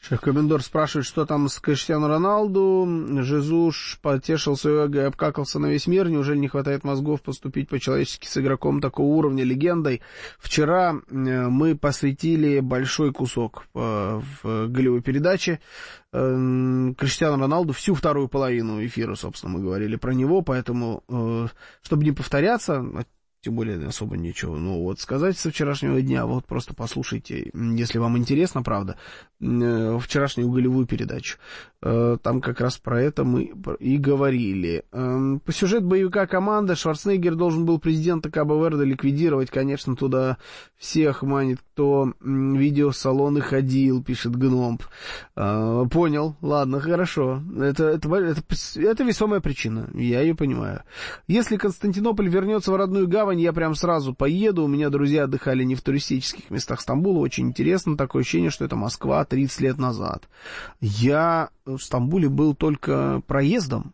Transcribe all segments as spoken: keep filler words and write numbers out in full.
Шеф-комендор спрашивает, что там с Криштиану Роналду. Жезуш потешился и эго и обкакался на весь мир. Неужели не хватает мозгов поступить по-человечески с игроком такого уровня, легендой? Вчера мы посвятили большой кусок в голевой передаче Криштиану Роналду, всю вторую половину эфира, собственно, мы говорили про него, поэтому, чтобы не повторяться, тем более особо нечего, ну, вот сказать со вчерашнего дня, вот просто послушайте, если вам интересно, правда, вчерашнюю голевую передачу. Там как раз про это мы и говорили. По сюжету боевика «Команда» Шварценеггер должен был президента Кабо-Верде ликвидировать, конечно, туда всех манит, кто в видеосалоны ходил, пишет Гномб. Понял, ладно, хорошо, это, это, это, это весомая причина, я ее понимаю. Если Константинополь вернется в родную гавань, я прям сразу поеду, у меня друзья отдыхали не в туристических местах Стамбула, очень интересно, такое ощущение, что это Москва тридцать лет назад. Я в Стамбуле был только проездом,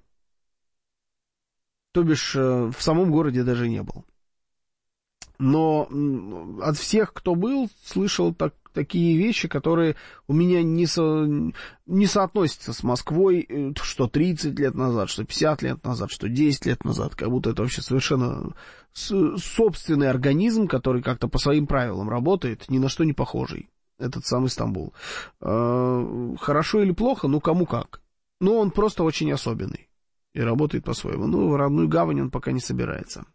то бишь в самом городе даже не был. Но от всех, кто был, слышал так, такие вещи, которые у меня не, со, не соотносятся с Москвой, что тридцать лет назад, что пятьдесят лет назад, что десять лет назад, как будто это вообще совершенно собственный организм, который как-то по своим правилам работает, ни на что не похожий, этот самый Стамбул. Хорошо или плохо, ну кому как. Но он просто очень особенный и работает по-своему. Ну, в родную гавань он пока не собирается.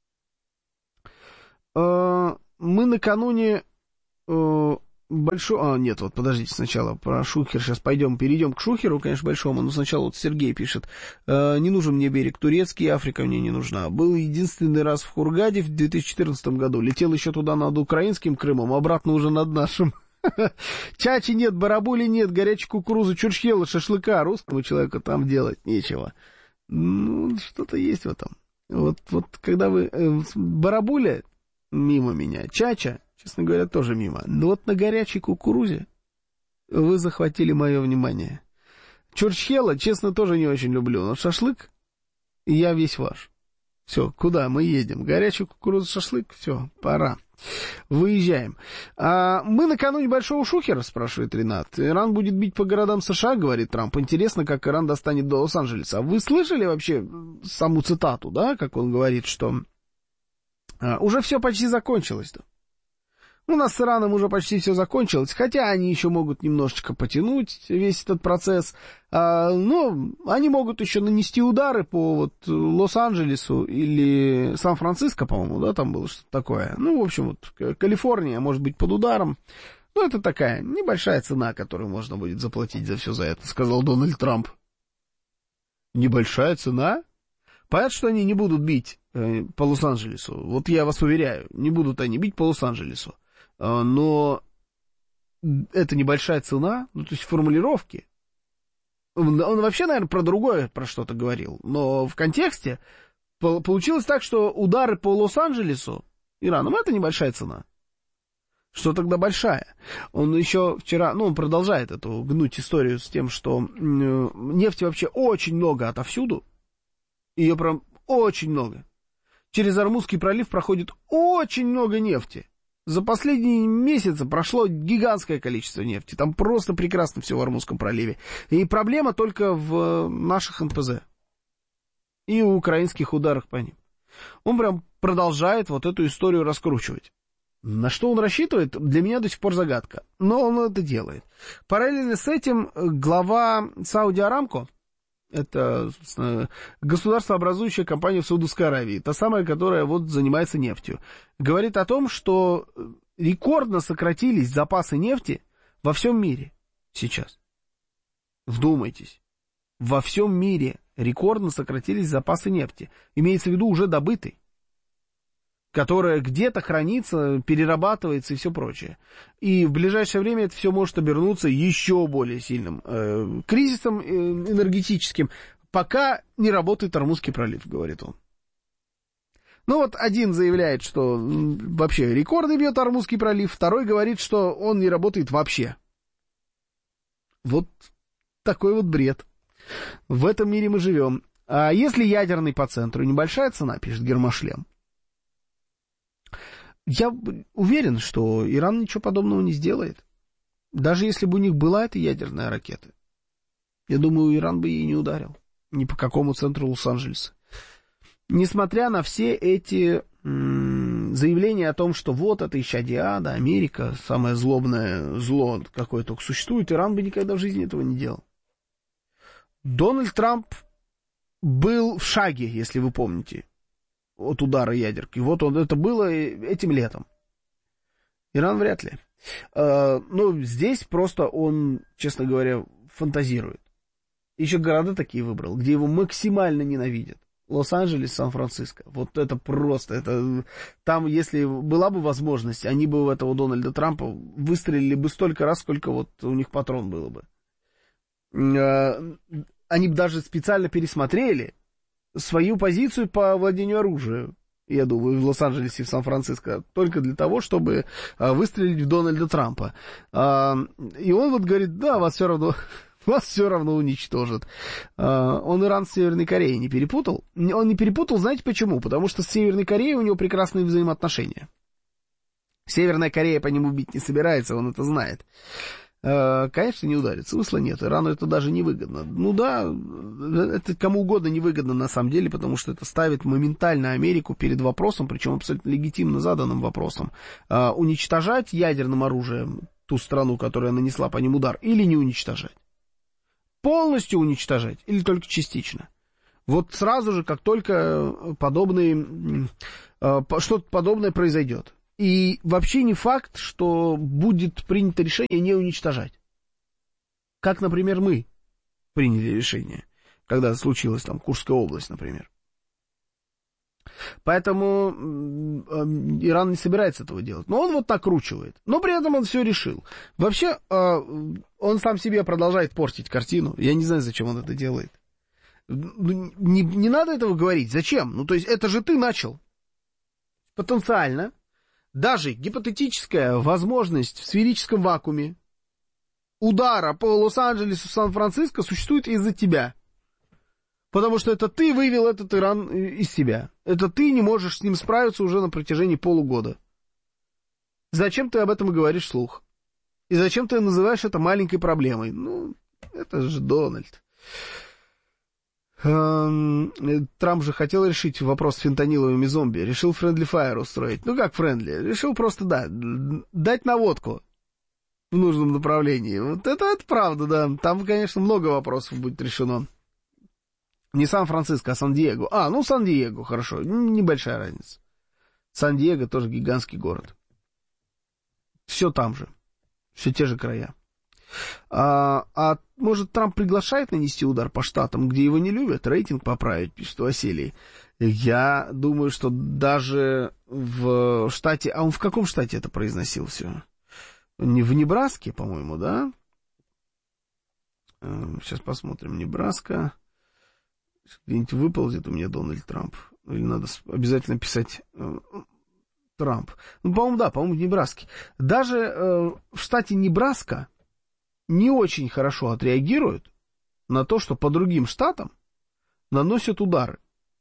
Мы накануне большого... А, нет, вот подождите, сначала про Шухер сейчас пойдем, перейдем к Шухеру, конечно, большому, но сначала вот Сергей пишет: не нужен мне берег турецкий, Африка мне не нужна. Был единственный раз в Хургаде в две тысячи четырнадцатом году, летел еще туда над украинским Крымом, обратно уже над нашим. Чачи нет, барабули нет, горячей кукурузы, чурчхела, шашлыка, русскому человеку там делать нечего. Ну, что-то есть в этом. Вот, вот когда вы... Э, барабуля мимо меня, чача, честно говоря, тоже мимо. Но вот на горячей кукурузе вы захватили мое внимание. Чурчхела, честно, тоже не очень люблю, но шашлык, я весь ваш. Все, куда мы едем? Горячий кукуруза, шашлык, все, пора. Выезжаем. А, мы накануне большого Шухера, спрашивает Ренат. Иран будет бить по городам США, говорит Трамп. Интересно, как Иран достанет до Лос-Анджелеса. Вы слышали вообще саму цитату, да, как он говорит, что а, уже все почти закончилось-то. У нас с Ираном уже почти все закончилось, хотя они еще могут немножечко потянуть весь этот процесс, а, но они могут еще нанести удары по вот Лос-Анджелесу или Сан-Франциско, по-моему, да, там было что-то такое. Ну, в общем, вот Калифорния может быть под ударом. Ну, это такая небольшая цена, которую можно будет заплатить за все за это, сказал Дональд Трамп. Небольшая цена? Понятно, что они не будут бить э, по Лос-Анджелесу. Вот я вас уверяю, не будут они бить по Лос-Анджелесу. Но это небольшая цена, ну, то есть формулировки. Он, он вообще, наверное, про другое, про что-то говорил. Но в контексте получилось так, что удары по Лос-Анджелесу Ираном — это небольшая цена. Что тогда большая? Он еще вчера, ну, он продолжает эту гнуть историю с тем, что нефти вообще очень много отовсюду. Ее прям очень много. Через Ормузский пролив проходит очень много нефти. За последние месяцы прошло гигантское количество нефти. Там просто прекрасно все в Ормузском проливе. И проблема только в наших эн пэ зэ. И у украинских ударах по ним. Он прям продолжает вот эту историю раскручивать. На что он рассчитывает, для меня до сих пор загадка. Но он это делает. Параллельно с этим глава Сауди Арамко, это, собственно, государствообразующая компания в Саудовской Аравии, та самая, которая вот занимается нефтью, говорит о том, что рекордно сократились запасы нефти во всем мире сейчас. Вдумайтесь. Во всем мире рекордно сократились запасы нефти. Имеется в виду уже добытой, которая где-то хранится, перерабатывается и все прочее. И в ближайшее время это все может обернуться еще более сильным э, кризисом э, энергетическим, пока не работает Ормузский пролив, говорит он. Ну вот один заявляет, что м, вообще рекорды бьет Ормузский пролив, второй говорит, что он не работает вообще. Вот такой вот бред. В этом мире мы живем. А если ядерный по центру, небольшая цена, пишет Гермошлем. Я уверен, что Иран ничего подобного не сделает. Даже если бы у них была эта ядерная ракета, я думаю, Иран бы ей не ударил. Ни по какому центру Лос-Анджелеса. Несмотря на все эти м- заявления о том, что вот это исчадие ада, Америка, самое злобное зло, какое только существует, Иран бы никогда в жизни этого не делал. Дональд Трамп был в шаге, если вы помните, от удара ядерки. Вот он, это было этим летом. Иран вряд ли. А, ну, здесь просто он, честно говоря, фантазирует. Еще города такие выбрал, где его максимально ненавидят. Лос-Анджелес, Сан-Франциско. Вот это просто. Это... Там, если была бы возможность, они бы у этого Дональда Трампа выстрелили бы столько раз, сколько вот у них патрон было бы. Они бы даже специально пересмотрели свою позицию по владению оружием, я думаю, в Лос-Анджелесе и в Сан-Франциско, только для того, чтобы выстрелить в Дональда Трампа. И он вот говорит, да, вас все равно... Вас все равно уничтожат. Он Иран с Северной Кореей не перепутал. Он не перепутал, знаете почему? Потому что с Северной Кореей у него прекрасные взаимоотношения. Северная Корея по нему бить не собирается, он это знает. Конечно, не ударит. Смысла нет. Ирану это даже невыгодно. Ну да, это кому угодно невыгодно на самом деле, потому что это ставит моментально Америку перед вопросом, причем абсолютно легитимно заданным вопросом. Уничтожать ядерным оружием ту страну, которая нанесла по ним удар, или не уничтожать? Полностью уничтожать или только частично? Вот сразу же, как только подобные, что-то подобное произойдет. И вообще не факт, что будет принято решение не уничтожать. Как, например, мы приняли решение, когда случилась там Курская область, например. Поэтому Иран не собирается этого делать. Но он вот накручивает. Но при этом он все решил. Вообще, он сам себе продолжает портить картину. Я не знаю, зачем он это делает. Не, не надо этого говорить. Зачем? Ну, то есть, это же ты начал. Потенциально. Даже гипотетическая возможность в сферическом вакууме удара по Лос-Анджелесу, Сан-Франциско существует из-за тебя. Потому что это ты вывел этот Иран из себя. Это ты не можешь с ним справиться уже на протяжении полугода. Зачем ты об этом говоришь вслух? И зачем ты называешь это маленькой проблемой? Ну, это же Дональд. Трамп же хотел решить вопрос с фентаниловыми зомби. Решил friendly fire устроить. Ну, как friendly? Решил просто, да, дать наводку в нужном направлении. Вот это, это правда, да. Там, конечно, много вопросов будет решено. Не Сан-Франциско, а Сан-Диего. А, ну, Сан-Диего, хорошо. Небольшая разница. Сан-Диего тоже гигантский город. Все там же. Все те же края. А, а может, Трамп приглашает нанести удар по штатам, где его не любят, рейтинг поправить, пишет Василий. Я думаю, что даже в штате... А он в каком штате это произносил все? Не в Небраске, по-моему, да? Сейчас посмотрим. Небраска. Где-нибудь выползет у меня Дональд Трамп. Или надо обязательно писать э, Трамп. Ну, по-моему, да, по-моему, в Небраске. Даже э, в штате Небраска не очень хорошо отреагируют на то, что по другим штатам наносят удары.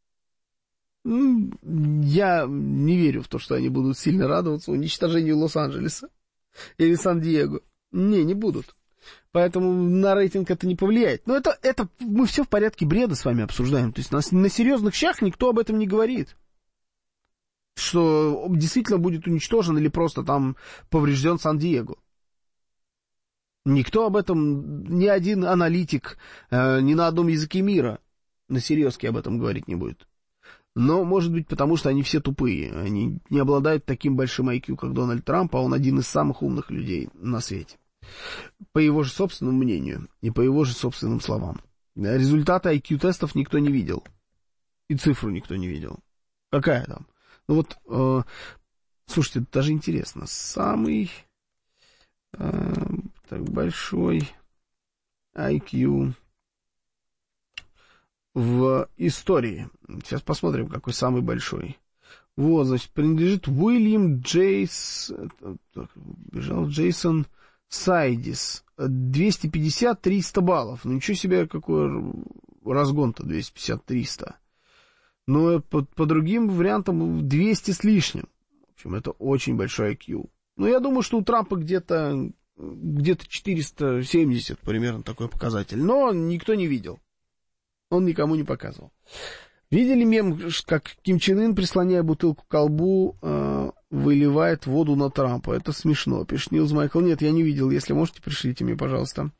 Я не верю в то, что они будут сильно радоваться уничтожению Лос-Анджелеса или Сан-Диего. Не, не будут. Поэтому на рейтинг это не повлияет. Но это, это мы все в порядке бреда с вами обсуждаем. То есть на, на серьезных щах никто об этом не говорит. Что действительно будет уничтожен или просто там поврежден Сан-Диего. Никто об этом, ни один аналитик, э, ни на одном языке мира на серьезке об этом говорить не будет. Но, может быть, потому что они все тупые. Они не обладают таким большим ай кью, как Дональд Трамп, а он один из самых умных людей на свете. По его же собственному мнению и по его же собственным словам. Результаты ай кью-тестов никто не видел. И цифру никто не видел. Какая там? Ну вот, э, слушайте, это даже интересно. Самый э, так, большой ай кью в истории. Сейчас посмотрим, какой самый большой. Вот, значит, принадлежит Уильям Джейс... Так, бежал Джейсон Сайдис. двести пятьдесят - триста баллов. Ну, ничего себе, какой разгон-то двести пятьдесят - триста. Но по, по другим вариантам двести с лишним. В общем, это очень большой ай кью. Но я думаю, что у Трампа где-то где-то четыреста семьдесят примерно такой показатель. Но никто не видел. Он никому не показывал. Видели мем, как Ким Чен Ын, прислоняя бутылку к колбу, э, выливает воду на Трампа? Это смешно, пишет Нилс Майкл. Нет, я не видел. Если можете, пришлите мне, пожалуйста.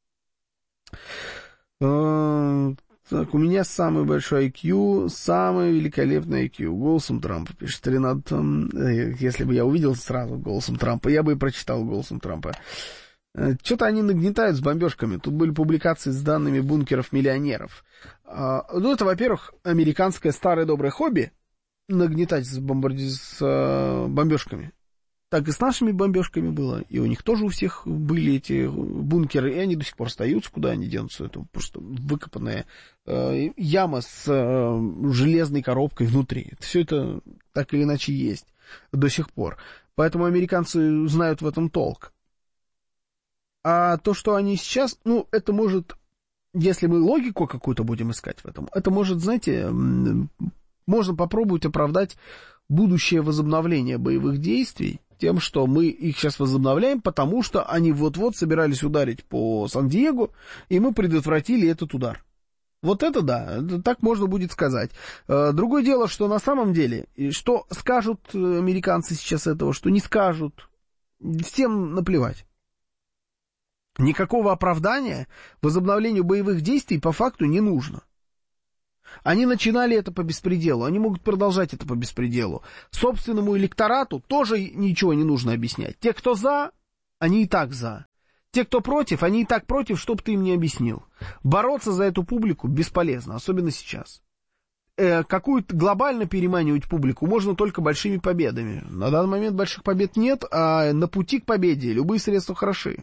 Э, так, у меня самый большой ай кью, самый великолепный ай кью. Голосом Трампа, пишет Ренат. Э, если бы я увидел сразу голосом Трампа, я бы и прочитал голосом Трампа. Что-то они нагнетают с бомбежками. Тут были публикации с данными бункеров миллионеров. Ну, это, во-первых, американское старое доброе хобби нагнетать с, бомбарди... с бомбежками. Так и с нашими бомбежками было. И у них тоже у всех были эти бункеры, и они до сих пор остаются. Куда они денутся? Это просто выкопанная э, яма с э, железной коробкой внутри. Все это так или иначе есть до сих пор. Поэтому американцы знают в этом толк. А то, что они сейчас, ну, это может, если мы логику какую-то будем искать в этом, это может, знаете, можно попробовать оправдать будущее возобновление боевых действий тем, что мы их сейчас возобновляем, потому что они вот-вот собирались ударить по Сан-Диего, и мы предотвратили этот удар. Вот это да, это так можно будет сказать. Другое дело, что на самом деле, что скажут американцы сейчас этого, что не скажут, всем наплевать. Никакого оправдания возобновлению боевых действий по факту не нужно. Они начинали это по беспределу, они могут продолжать это по беспределу. Собственному электорату тоже ничего не нужно объяснять. Те, кто за, они и так за. Те, кто против, они и так против, что бы ты им не объяснил. Бороться за эту публику бесполезно, особенно сейчас. Э, какую-то глобально переманивать публику можно только большими победами. На данный момент больших побед нет, а на пути к победе любые средства хороши.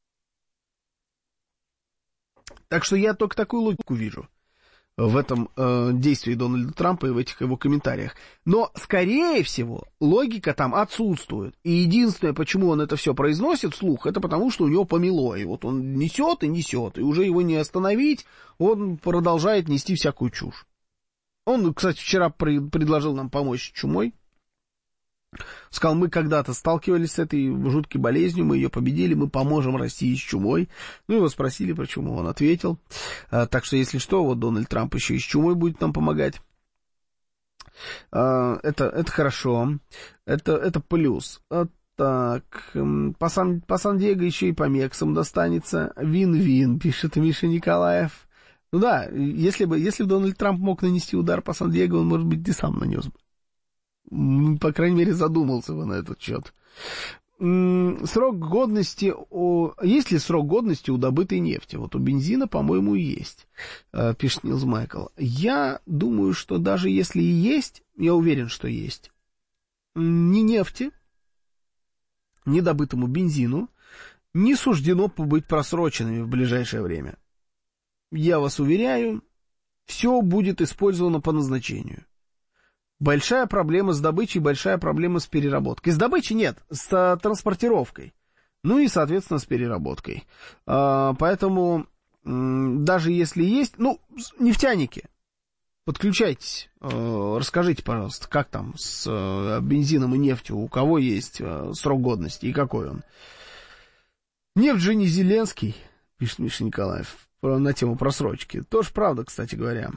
Так что я только такую логику вижу в этом э, действии Дональда Трампа и в этих его комментариях. Но, скорее всего, логика там отсутствует. И единственное, почему он это все произносит вслух, это потому, что у него помело. И вот он несет и несет, и уже его не остановить, он продолжает нести всякую чушь. Он, кстати, вчера при, предложил нам помочь с чумой. Сказал, мы когда-то сталкивались с этой жуткой болезнью, мы ее победили, мы поможем России с чумой. Ну, его спросили, почему, он ответил. А, так что, если что, вот Дональд Трамп еще и с чумой будет нам помогать. А, это, это хорошо, это, это плюс. А, так, по, Сан, по Сан-Диего еще и по Мексам достанется. Вин-вин, пишет Миша Николаев. Ну да, если бы, если бы Дональд Трамп мог нанести удар по Сан-Диего, он, может быть, и сам нанес бы. По крайней мере, задумался бы на этот счет. Срок годности... У... Есть ли срок годности у добытой нефти? Вот у бензина, по-моему, есть, пишет Нилс Майкл. Я думаю, что даже если и есть, я уверен, что есть, ни нефти, ни добытому бензину не суждено быть просроченными в ближайшее время. Я вас уверяю, все будет использовано по назначению. Большая проблема с добычей, большая проблема с переработкой. С добычей нет, с транспортировкой. Ну и, соответственно, с переработкой. Поэтому, даже если есть... Ну, нефтяники, подключайтесь. Расскажите, пожалуйста, как там с бензином и нефтью, у кого есть срок годности и какой он. Нефть же не Зеленский, пишет Миша Николаев, на тему просрочки. Тоже правда, кстати говоря.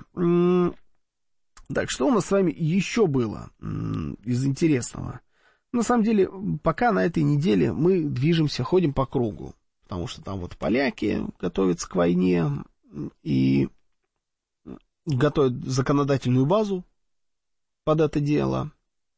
Так, что у нас с вами еще было из интересного? На самом деле, пока на этой неделе мы движемся, ходим по кругу. Потому что там вот поляки готовятся к войне и готовят законодательную базу под это дело.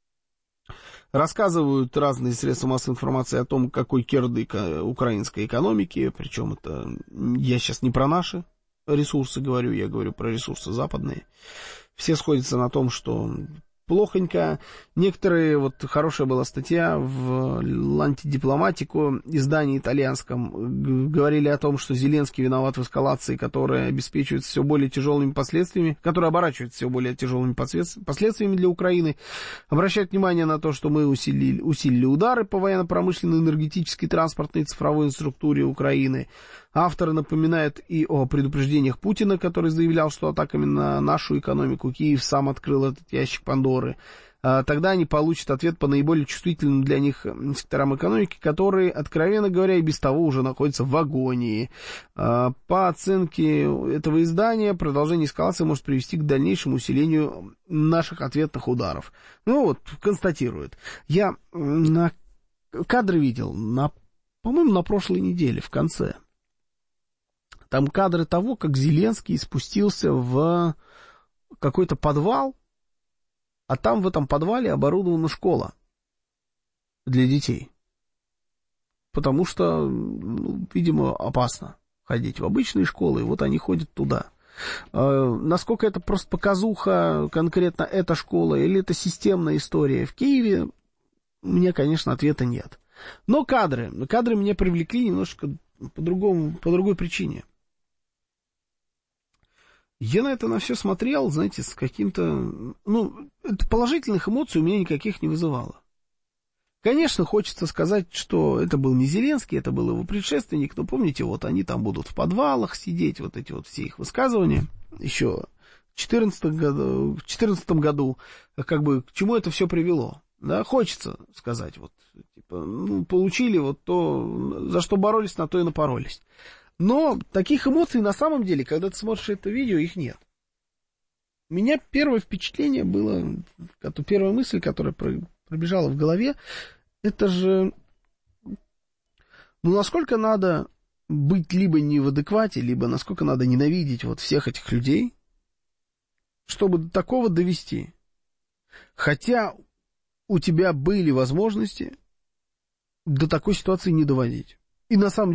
Рассказывают разные средства массовой информации о том, какой кирдык украинской экономики. Причем это я сейчас не про наши ресурсы говорю, я говорю про ресурсы западные. Все сходятся на том, что плохонько. Некоторые, вот хорошая была статья в антидипломатику, издании итальянском, говорили о том, что Зеленский виноват в эскалации, которая обеспечивает все более тяжелыми последствиями, которая оборачивается все более тяжелыми последствиями для Украины. Обращают внимание на то, что мы усилили, усилили удары по военно-промышленной, энергетической, транспортной и цифровой структуре Украины. Авторы напоминают и о предупреждениях Путина, который заявлял, что атаками на нашу экономику Киев сам открыл этот ящик Пандоры. тогда они получат ответ по наиболее чувствительным для них секторам экономики, которые, откровенно говоря, и без того уже находятся в агонии. По оценке этого издания, продолжение эскалации может привести к дальнейшему усилению наших ответных ударов. Ну вот, констатирует. Я на кадры видел, на, по-моему, на прошлой неделе, в конце. Там кадры того, как Зеленский спустился в какой-то подвал, а там в этом подвале оборудована школа для детей. Потому что, ну, видимо, опасно ходить в обычные школы, и вот они ходят туда. Э, насколько это просто показуха, конкретно эта школа, или это системная история в Киеве, у меня, конечно, ответа нет. Но кадры, кадры меня привлекли немножко по-другому, по другой причине. Я на это на все смотрел, знаете, с каким-то... Ну, положительных эмоций у меня никаких не вызывало. Конечно, хочется сказать, что это был не Зеленский, это был его предшественник, но помните, вот они там будут в подвалах сидеть, вот эти вот все их высказывания, еще в четырнадцатом году, в четырнадцатом году, как бы, к чему это все привело, да, хочется сказать, вот, типа, ну, получили вот то, за что боролись, на то и напоролись. Но таких эмоций на самом деле, когда ты смотришь это видео, их нет. У меня первое впечатление было, первая мысль, которая пробежала в голове, это же, ну, насколько надо быть либо не в адеквате, либо насколько надо ненавидеть вот всех этих людей, чтобы до такого довести. Хотя у тебя были возможности до такой ситуации не доводить. И на самом деле